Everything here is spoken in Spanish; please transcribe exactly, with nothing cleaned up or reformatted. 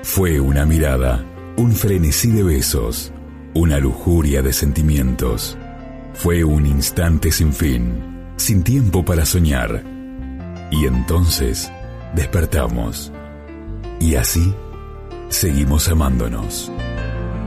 Fue una mirada, un frenesí de besos, una lujuria de sentimientos. Fue un instante sin fin, sin tiempo para soñar. Y entonces despertamos. Y así seguimos amándonos.